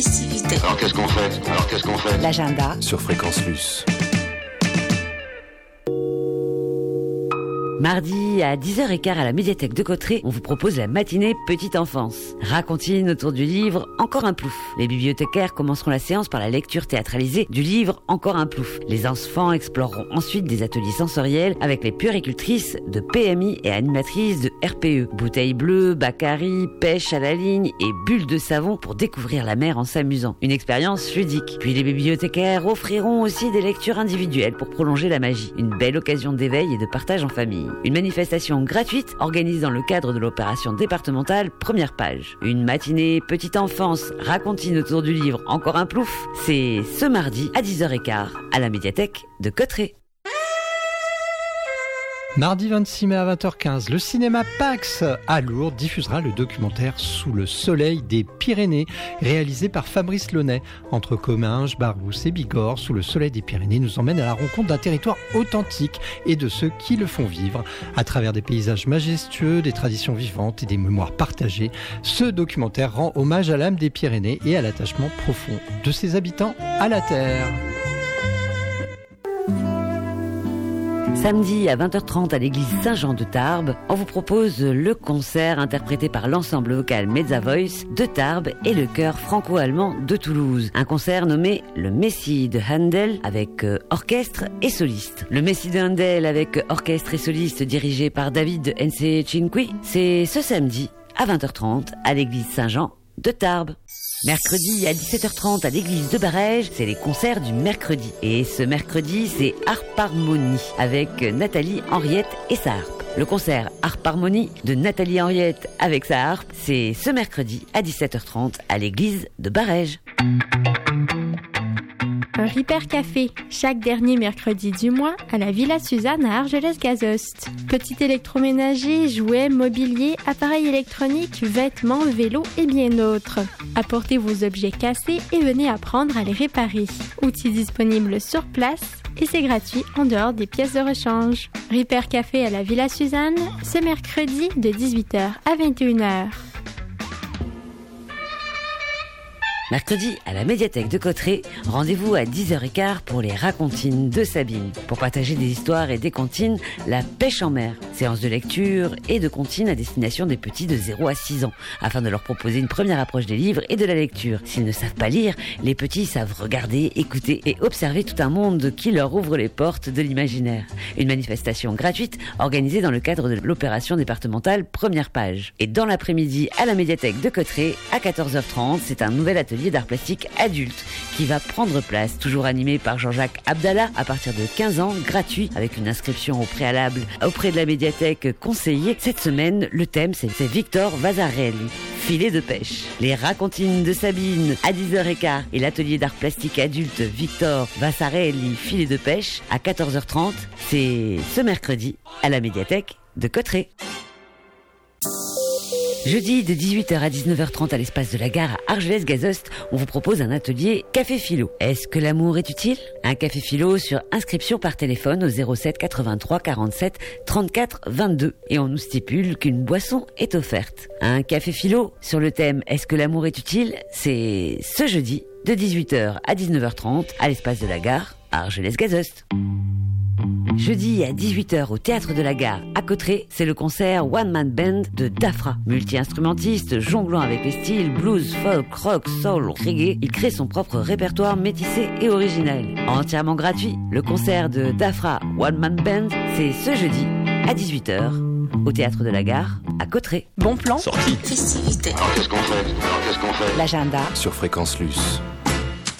Alors qu'est-ce qu'on fait L'agenda sur Fréquence Luce. Mardi à 10h15 à la médiathèque de Cauterets, on vous propose la matinée Petite Enfance. Racontine autour du livre Encore un plouf. Les bibliothécaires commenceront la séance par la lecture théâtralisée du livre Encore un plouf. Les enfants exploreront ensuite des ateliers sensoriels avec les puéricultrices de PMI et animatrices de RPE. Bouteilles bleues, Baccari, pêche à la ligne et bulles de savon pour découvrir la mer en s'amusant. Une expérience ludique. Puis les bibliothécaires offriront aussi des lectures individuelles pour prolonger la magie. Une belle occasion d'éveil et de partage en famille. Une manifestation gratuite organisée dans le cadre de l'opération départementale Première Page. Une matinée Petite Enfance racontine autour du livre Encore un plouf. C'est ce mardi à 10h15 à la médiathèque de Cauterets. Mardi 26 mai à 20h15, le cinéma Pax à Lourdes diffusera le documentaire Sous le soleil des Pyrénées, réalisé par Fabrice Launay. Entre Comminges, Barousse et Bigorre, Sous le soleil des Pyrénées nous emmène à la rencontre d'un territoire authentique et de ceux qui le font vivre. À travers des paysages majestueux, des traditions vivantes et des mémoires partagées, ce documentaire rend hommage à l'âme des Pyrénées et à l'attachement profond de ses habitants à la terre. Samedi à 20h30 à l'église Saint-Jean de Tarbes, on vous propose le concert interprété par l'ensemble vocal Mezza Voice de Tarbes et le chœur franco-allemand de Toulouse. Un concert nommé le Messie de Handel avec orchestre et soliste. Le Messie de Handel avec orchestre et soliste dirigé par David Nce-Cinqui, c'est ce samedi à 20h30 à l'église Saint-Jean de Tarbes. Mercredi à 17h30 à l'église de Barège, c'est les concerts du mercredi. Et ce mercredi, c'est Harpe-Harmonie avec Nathalie Henriette et sa harpe. Le concert Harpe-Harmonie de Nathalie Henriette avec sa harpe, c'est ce mercredi à 17h30 à l'église de Barège. Un Ripper Café, chaque dernier mercredi du mois à la Villa Suzanne à Argelès-Gazost. Petit électroménager, jouets, mobilier, appareils électroniques, vêtements, vélos et bien d'autres. Apportez vos objets cassés et venez apprendre à les réparer. Outils disponibles sur place et c'est gratuit en dehors des pièces de rechange. Ripper Café à la Villa Suzanne, ce mercredi de 18h à 21h. Mercredi, à la médiathèque de Cauterets, rendez-vous à 10h15 pour les racontines de Sabine. Pour partager des histoires et des comptines, la pêche en mer. Séance de lecture et de comptines à destination des petits de 0 à 6 ans, afin de leur proposer une première approche des livres et de la lecture. S'ils ne savent pas lire, les petits savent regarder, écouter et observer tout un monde qui leur ouvre les portes de l'imaginaire. Une manifestation gratuite organisée dans le cadre de l'opération départementale Première Page. Et dans l'après-midi, à la médiathèque de Cauterets, à 14h30, c'est un nouvel atelier d'art plastique adulte qui va prendre place, toujours animé par Jean-Jacques Abdallah à partir de 15 ans, gratuit avec une inscription au préalable auprès de la médiathèque conseillée. Cette semaine, le thème c'est Victor Vasarely, filet de pêche. Les racontines de Sabine à 10h15 et l'atelier d'art plastique adulte Victor Vasarely, filet de pêche à 14h30, c'est ce mercredi à la médiathèque de Cauterets. Jeudi de 18h à 19h30 à l'espace de la gare à Argelès-Gazost, on vous propose un atelier Café Philo. Est-ce que l'amour est utile ? Un café philo sur inscription par téléphone au 07 83 47 34 22. Et on nous stipule qu'une boisson est offerte. Un café philo sur le thème Est-ce que l'amour est utile ? C'est ce jeudi de 18h à 19h30 à l'espace de la gare à Argelès-Gazost. Jeudi à 18h au Théâtre de la Gare à Cauterets, c'est le concert One Man Band de Dafra. Multi-instrumentiste, jonglant avec les styles blues, folk, rock, soul, reggae, il crée son propre répertoire métissé et original. Entièrement gratuit, le concert de Dafra One Man Band, c'est ce jeudi à 18h au Théâtre de la Gare à Cauterets. Bon plan, Sortie. Festivité. Alors qu'est-ce qu'on fait l'agenda Sur Fréquence Luce.